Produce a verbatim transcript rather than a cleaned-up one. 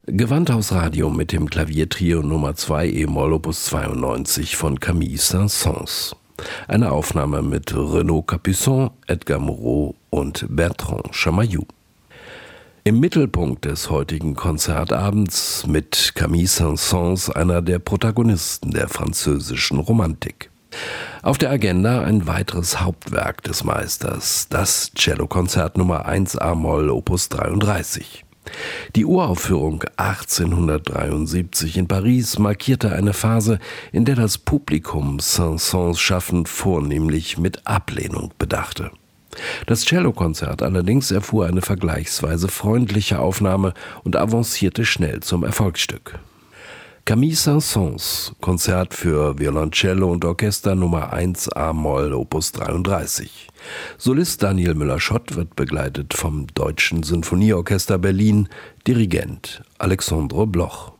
Gewandhaus Radio mit dem Klaviertrio Nummer zwei e-Moll Opus zweiundneunzig von Camille Saint-Saëns. Eine Aufnahme mit Renaud Capuçon, Edgar Moreau und Bertrand Chamayou. Im Mittelpunkt des heutigen Konzertabends mit Camille Saint-Saëns, einer der Protagonisten der französischen Romantik. Auf der Agenda ein weiteres Hauptwerk des Meisters, das Cellokonzert Nummer eins a-Moll Opus dreiunddreißig. Die Uraufführung achtzehnhundertdreiundsiebzig in Paris markierte eine Phase, in der das Publikum Saint-Saëns Schaffen vornehmlich mit Ablehnung bedachte. Das Cellokonzert allerdings erfuhr eine vergleichsweise freundliche Aufnahme und avancierte schnell zum Erfolgsstück. Camille Saint-Saëns, Konzert für Violoncello und Orchester Nummer eins a-Moll Opus dreiunddreißig. Solist Daniel Müller-Schott wird begleitet vom Deutschen Sinfonieorchester Berlin, Dirigent Alexandre Bloch.